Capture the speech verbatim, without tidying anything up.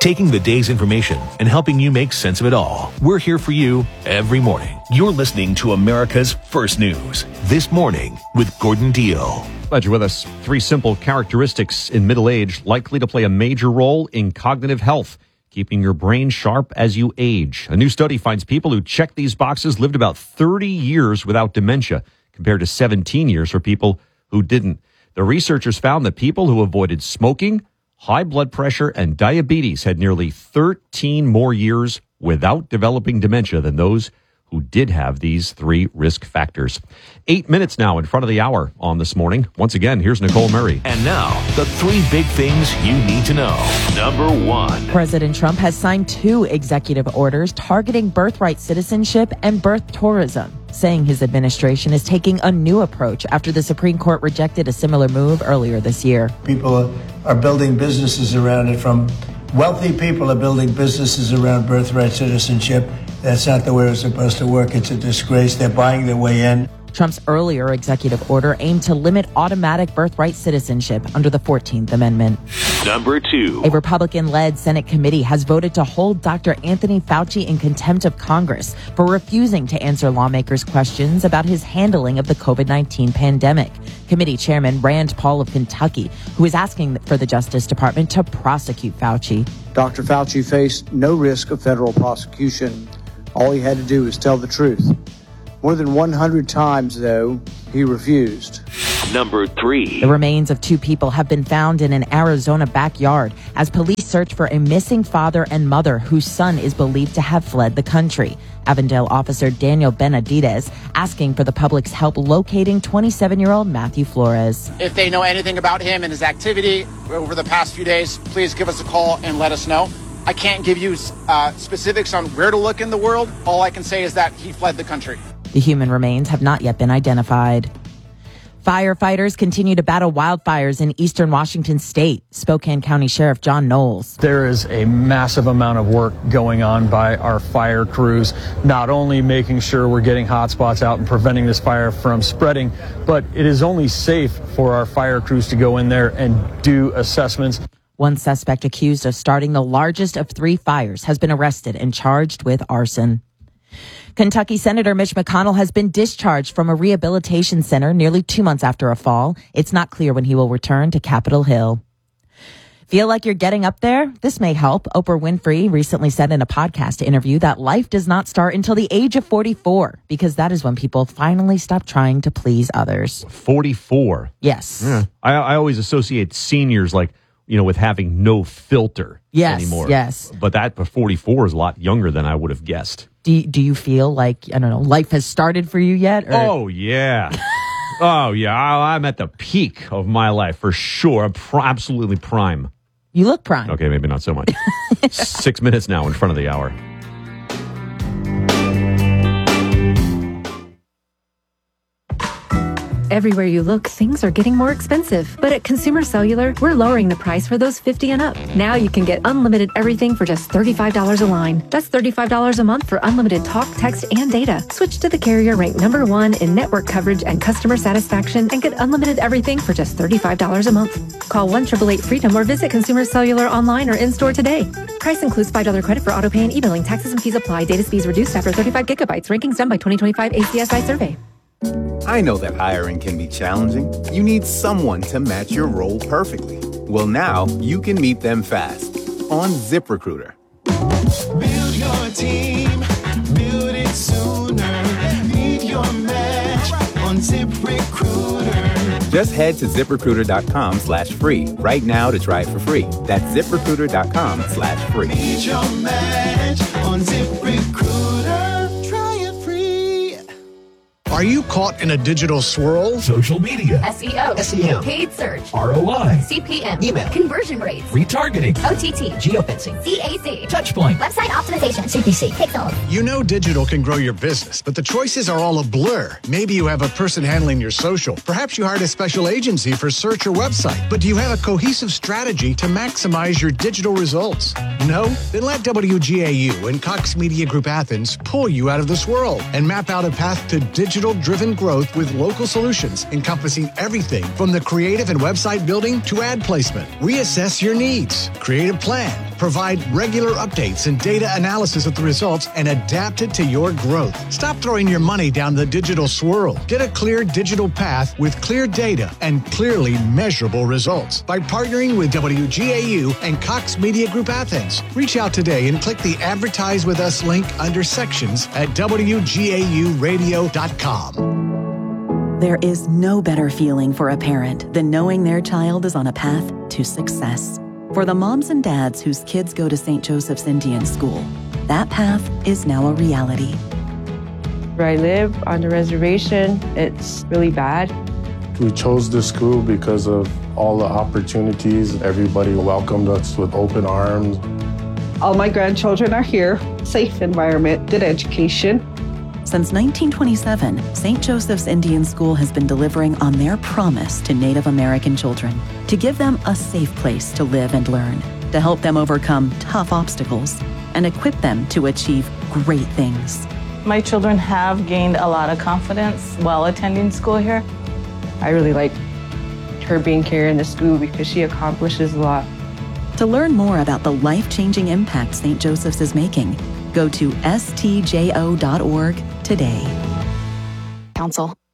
taking the day's information and helping you make sense of it all. We're here for you every morning. You're listening to America's First News This Morning with Gordon Deal. Glad you're with us. Three simple characteristics in middle age likely to play a major role in cognitive health, keeping your brain sharp as you age. A new study finds people who check these boxes lived about thirty years without dementia, compared to seventeen years for people who didn't. The researchers found that people who avoided smoking, high blood pressure, and diabetes had nearly thirteen more years without developing dementia than those who did have these three risk factors. Eight minutes now in front of the hour on This Morning. Once again, here's Nicole Murray. And now, the three big things you need to know. Number one. President Trump has signed two executive orders targeting birthright citizenship and birth tourism, saying his administration is taking a new approach after the Supreme Court rejected a similar move earlier this year. People are building businesses around it. From wealthy people are building businesses around birthright citizenship. That's not the way it's supposed to work. It's a disgrace. They're buying their way in. Trump's earlier executive order aimed to limit automatic birthright citizenship under the fourteenth Amendment. Number two. A Republican-led Senate committee has voted to hold Doctor Anthony Fauci in contempt of Congress for refusing to answer lawmakers' questions about his handling of the covid nineteen pandemic. Committee Chairman Rand Paul of Kentucky, who is asking for the Justice Department to prosecute Fauci. Doctor Fauci faced no risk of federal prosecution. All he had to do was tell the truth. More than one hundred times, though, he refused. Number three. The remains of two people have been found in an Arizona backyard as police search for a missing father and mother whose son is believed to have fled the country. Avondale officer Daniel Benavidez asking for the public's help locating twenty-seven-year-old Matthew Flores. If they know anything about him and his activity over the past few days, please give us a call and let us know. I can't give you uh, specifics on where to look in the world. All I can say is that he fled the country. The human remains have not yet been identified. Firefighters continue to battle wildfires in eastern Washington state. Spokane County Sheriff John Knowles. There is a massive amount of work going on by our fire crews, not only making sure we're getting hot spots out and preventing this fire from spreading, but it is only safe for our fire crews to go in there and do assessments. One suspect accused of starting the largest of three fires has been arrested and charged with arson. Kentucky Senator Mitch McConnell has been discharged from a rehabilitation center nearly two months after a fall. It's not clear when he will return to Capitol Hill. Feel like you're getting up there? This may help. Oprah Winfrey recently said in a podcast interview that life does not start until the age of forty-four, because that is when people finally stop trying to please others. forty-four. Yes. Yeah. I, I always associate seniors like, you know, with having no filter yes, anymore. Yes. But that forty-four is a lot younger than I would have guessed. Do you, do you feel like, I don't know, life has started for you yet? Or? Oh, yeah. oh, yeah. I, I'm at the peak of my life for sure. I'm pr- absolutely prime. You look prime. Okay, maybe not so much. Six minutes now in front of the hour. Everywhere you look, things are getting more expensive. But at Consumer Cellular, we're lowering the price for those fifty and up. Now you can get unlimited everything for just thirty-five dollars a line. That's thirty-five dollars a month for unlimited talk, text, and data. Switch to the carrier ranked number one in network coverage and customer satisfaction and get unlimited everything for just thirty-five dollars a month. Call one eight eight eight freedom or visit Consumer Cellular online or in-store today. Price includes five dollars credit for auto pay and e-billing. Taxes and fees apply. Data speeds reduced after thirty-five gigabytes. Rankings done by twenty twenty-five A C S I survey. I know that hiring can be challenging. You need someone to match your role perfectly. Well, now you can meet them fast on ZipRecruiter. Build your team, build it sooner. Meet your match on ZipRecruiter. Just head to ZipRecruiter.com slash free right now to try it for free. That's ZipRecruiter.com slash free. Meet your match on ZipRecruiter. Try it free. Are you caught in a digital swirl? Social media, S E O, S E M, paid search, R O I, C P M, email, conversion rates, retargeting, O T T, geofencing, C A C, Touchpoint, website optimization, C P C, Pixel. You know digital can grow your business, but the choices are all a blur. Maybe you have a person handling your social. Perhaps you hired a special agency for search or website. But do you have a cohesive strategy to maximize your digital results? No? Then let W G A U and Cox Media Group Athens pull you out of the swirl and map out a path to digital-driven growth with local solutions encompassing everything from the creative and website building to ad placement. Reassess your needs, create a plan, provide regular updates and data analysis of the results, and adapt it to your growth. Stop throwing your money down the digital swirl. Get a clear digital path with clear data and clearly measurable results by partnering with W G A U and Cox Media Group Athens. Reach out today and click the Advertise with Us link under sections at W G A U radio dot com. There is no better feeling for a parent than knowing their child is on a path to success. For the moms and dads whose kids go to Saint Joseph's Indian School, that path is now a reality. Where I live on the reservation, it's really bad. We chose this school because of all the opportunities. Everybody welcomed us with open arms. All my grandchildren are here. Safe environment, good education. Since nineteen twenty-seven, Saint Joseph's Indian School has been delivering on their promise to Native American children to give them a safe place to live and learn, to help them overcome tough obstacles, and equip them to achieve great things. My children have gained a lot of confidence while attending school here. I really like her being here in the school because she accomplishes a lot. To learn more about the life-changing impact Saint Joseph's is making, go to S T J O dot org today. Council.